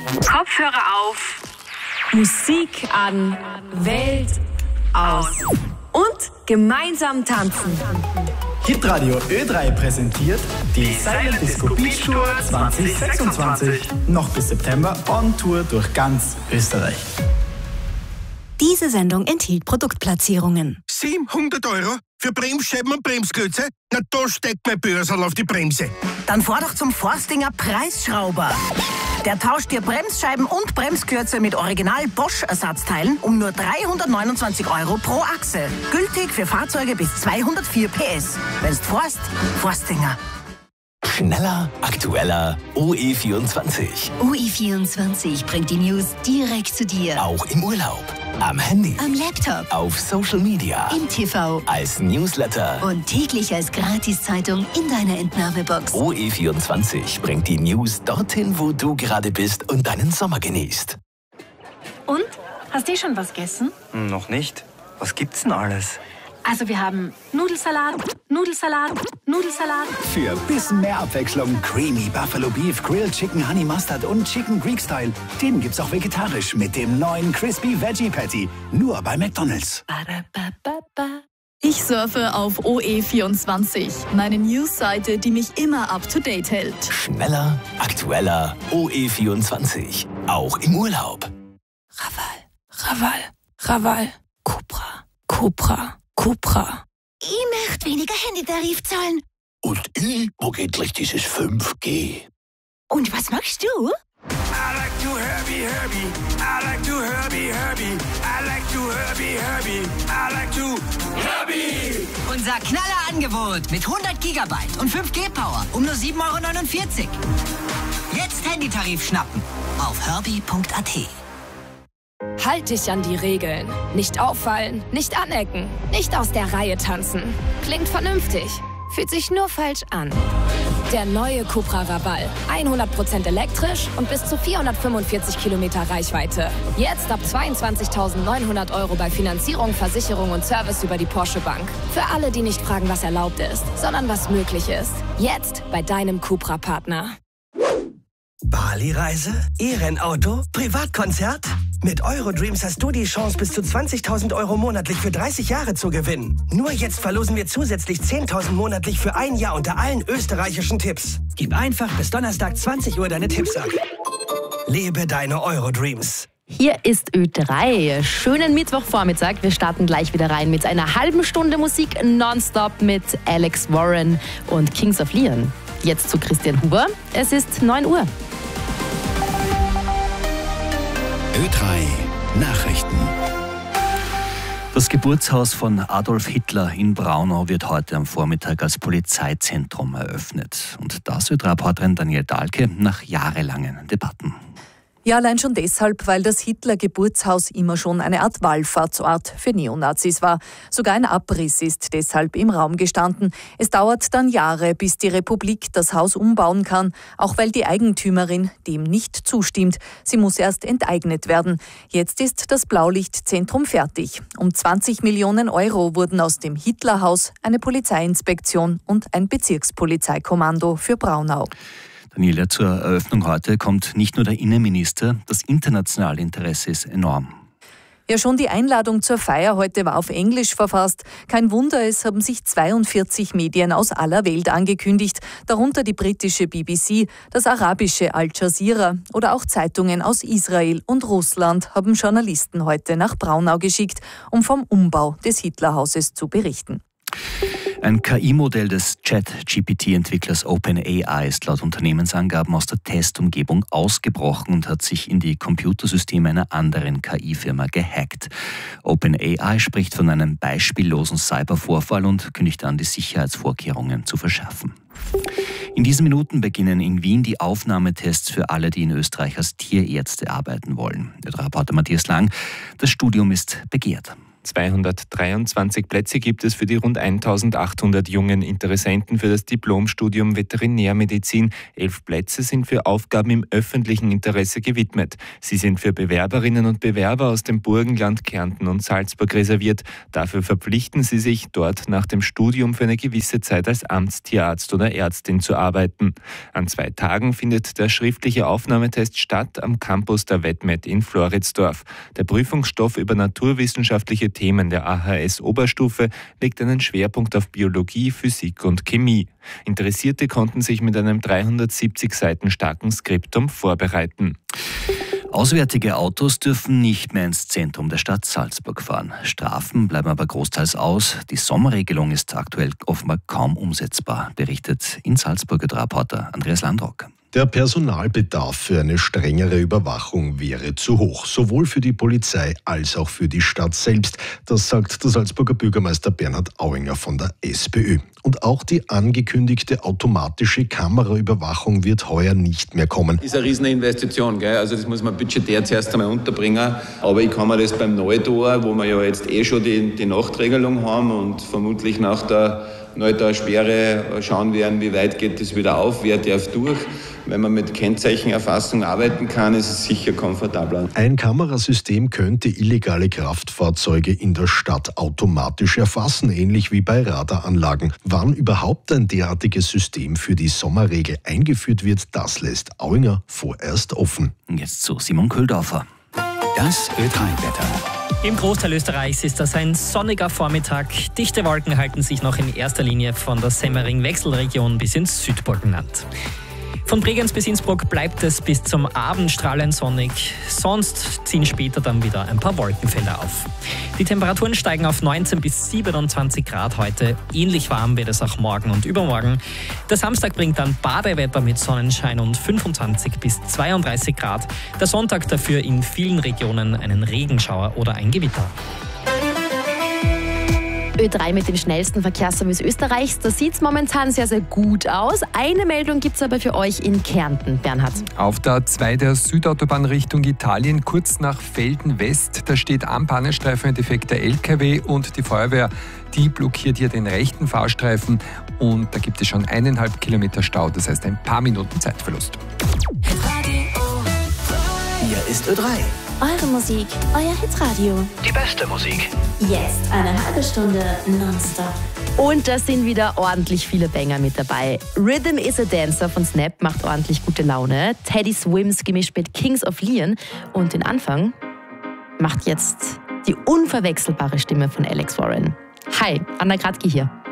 Kopfhörer auf. Musik an. Welt aus. Und gemeinsam tanzen. Hitradio Ö3 präsentiert die Silent Disco Beach Tour 2026. Noch bis September on Tour durch ganz Österreich. Diese Sendung enthielt Produktplatzierungen. 700 € für Bremsscheiben und Bremsklötze? Na, da steckt mein Börsel auf die Bremse. Dann fahr doch zum Forstinger Preisschrauber. Der tauscht dir Bremsscheiben und Bremsklötze mit Original Bosch-Ersatzteilen um nur 329 € pro Achse. Gültig für Fahrzeuge bis 204 PS. Wenn's fährst, Forstinger. Schneller, aktueller, OE24. OE24 bringt die News direkt zu dir. Auch im Urlaub, am Handy, Am Laptop, auf Social Media, im TV als Newsletter. und täglich als Gratiszeitung in deiner Entnahmebox. OE24 bringt die News dorthin, wo du gerade bist und deinen Sommer genießt. Und? Hast du schon was gegessen? Noch nicht. Was gibt's denn alles? Also wir haben Nudelsalat, Nudelsalat, Nudelsalat. Für ein bisschen mehr Abwechslung Creamy Buffalo Beef, Grilled Chicken Honey Mustard und Chicken Greek Style. Den gibt's auch vegetarisch mit dem neuen Crispy Veggie Patty. Nur bei McDonald's. Ich surfe auf OE24, meine News-Seite, die mich immer up-to-date hält. Schneller, aktueller, OE24. Auch im Urlaub. Raval, Cupra. Ich möchte weniger Handytarif zahlen. Und wo geht gleich dieses 5G? Und was magst du? I like to Herbie. I like to Herbie. I like to Herbie. I like to Herbie. Unser Knallerangebot mit 100 Gigabyte und 5G-Power um nur 7,49 €. Jetzt Handytarif schnappen auf herbie.at. Halt dich an die Regeln. Nicht auffallen, nicht anecken, nicht aus der Reihe tanzen. Klingt vernünftig, fühlt sich nur falsch an. Der neue Cupra Raval. 100% elektrisch und bis zu 445 Kilometer Reichweite. Jetzt ab 22.900 € bei Finanzierung, Versicherung und Service über die Porsche Bank. Für alle, die nicht fragen, was erlaubt ist, sondern was möglich ist. Jetzt bei deinem Cupra-Partner. Bali-Reise? E-Rennauto? Privatkonzert? Mit Eurodreams hast du die Chance, bis zu 20.000 € monatlich für 30 Jahre zu gewinnen. Nur jetzt verlosen wir zusätzlich 10.000 monatlich für ein Jahr unter allen österreichischen Tipps. Gib einfach bis Donnerstag 20 Uhr deine Tipps ab. Lebe deine Eurodreams. Hier ist Ö3. Schönen Mittwochvormittag. Wir starten gleich wieder rein mit einer halben Stunde Musik nonstop mit Alex Warren und Kings of Leon. Jetzt zu Christian Huber. Es ist 9 Uhr. Ö3 Nachrichten. Das Geburtshaus von Adolf Hitler in Braunau wird heute am Vormittag als Polizeizentrum eröffnet. Und das Ö3-Reporterin Danielle Dahlke nach jahrelangen Debatten. Ja, allein schon deshalb, weil das Hitler-Geburtshaus immer schon eine Art Wallfahrtsort für Neonazis war. Sogar ein Abriss ist deshalb im Raum gestanden. Es dauert dann Jahre, bis die Republik das Haus umbauen kann, auch weil die Eigentümerin dem nicht zustimmt. Sie muss erst enteignet werden. Jetzt ist das Blaulichtzentrum fertig. Um 20 Millionen € wurden aus dem Hitlerhaus eine Polizeiinspektion und ein Bezirkspolizeikommando für Braunau. Daniela, zur Eröffnung heute kommt nicht nur der Innenminister, das internationale Interesse ist enorm. Ja, schon die Einladung zur Feier heute war auf Englisch verfasst. Kein Wunder, es haben sich 42 Medien aus aller Welt angekündigt, darunter die britische BBC, das arabische Al Jazeera oder auch Zeitungen aus Israel und Russland haben Journalisten heute nach Braunau geschickt, um vom Umbau des Hitlerhauses zu berichten. Ein KI-Modell des Chat-GPT-Entwicklers OpenAI ist laut Unternehmensangaben aus der Testumgebung ausgebrochen und hat sich in die Computersysteme einer anderen KI-Firma gehackt. OpenAI spricht von einem beispiellosen Cybervorfall und kündigt an, die Sicherheitsvorkehrungen zu verschärfen. In diesen Minuten beginnen in Wien die Aufnahmetests für alle, die in Österreich als Tierärzte arbeiten wollen. Der Reporter Matthias Lang, das Studium ist begehrt. 223 Plätze gibt es für die rund 1800 jungen Interessenten für das Diplomstudium Veterinärmedizin. 11 Plätze sind für Aufgaben im öffentlichen Interesse gewidmet. Sie sind für Bewerberinnen und Bewerber aus dem Burgenland, Kärnten und Salzburg reserviert. Dafür verpflichten sie sich, dort nach dem Studium für eine gewisse Zeit als Amtstierarzt oder Ärztin zu arbeiten. An 2 Tagen findet der schriftliche Aufnahmetest statt am Campus der VetMed in Floridsdorf. Der Prüfungsstoff über naturwissenschaftliche Themen der AHS-Oberstufe legt einen Schwerpunkt auf Biologie, Physik und Chemie. Interessierte konnten sich mit einem 370 Seiten starken Skriptum vorbereiten. Auswärtige Autos dürfen nicht mehr ins Zentrum der Stadt Salzburg fahren. Strafen bleiben aber großteils aus. Die Sommerregelung ist aktuell offenbar kaum umsetzbar, berichtet in Salzburg der Reporter Andreas Landrock. Der Personalbedarf für eine strengere Überwachung wäre zu hoch, sowohl für die Polizei als auch für die Stadt selbst. Das sagt der Salzburger Bürgermeister Bernhard Auinger von der SPÖ. Und auch die angekündigte automatische Kameraüberwachung wird heuer nicht mehr kommen. Das ist eine Rieseninvestition, gell? Also das muss man budgetär zuerst einmal unterbringen. Aber ich kann mir das beim Neutor, wo wir ja jetzt schon die Nachtregelung haben und vermutlich nach der Neutor-Sperre schauen werden, wie weit geht es wieder auf, wer darf durch. Wenn man mit Kennzeichenerfassung arbeiten kann, ist es sicher komfortabler. Ein Kamerasystem könnte illegale Kraftfahrzeuge in der Stadt automatisch erfassen, ähnlich wie bei Radaranlagen. Wann überhaupt ein derartiges System für die Sommerregel eingeführt wird, das lässt Auinger vorerst offen. Jetzt zu Simon Köhldorfer. Das Ö3-Wetter. Im Großteil Österreichs ist das ein sonniger Vormittag. Dichte Wolken halten sich noch in erster Linie von der Semmering-Wechselregion bis ins Südburgenland. Von Bregenz bis Innsbruck bleibt es bis zum Abend strahlend sonnig. Sonst ziehen später dann wieder ein paar Wolkenfelder auf. Die Temperaturen steigen auf 19 bis 27 Grad heute. Ähnlich warm wird es auch morgen und übermorgen. Der Samstag bringt dann Badewetter mit Sonnenschein und 25 bis 32 Grad. Der Sonntag dafür in vielen Regionen einen Regenschauer oder ein Gewitter. Ö3 mit dem schnellsten Verkehrsservice Österreichs. Da sieht es momentan sehr, sehr gut aus. Eine Meldung gibt es aber für euch in Kärnten. Bernhard. Auf der A2 der Südautobahn Richtung Italien, kurz nach Velden West, da steht am Pannenstreifen ein defekter LKW und die Feuerwehr, die blockiert hier den rechten Fahrstreifen und da gibt es schon 1,5 Kilometer Stau, das heißt ein paar Minuten Zeitverlust. Hier ist Ö3. Eure Musik, euer Hitradio. Die beste Musik. Jetzt eine halbe Stunde nonstop. Und da sind wieder ordentlich viele Banger mit dabei. Rhythm is a Dancer von Snap macht ordentlich gute Laune. Teddy Swims gemischt mit Kings of Leon. Und den Anfang macht jetzt die unverwechselbare Stimme von Alex Warren. Hi, Anna Kratke hier.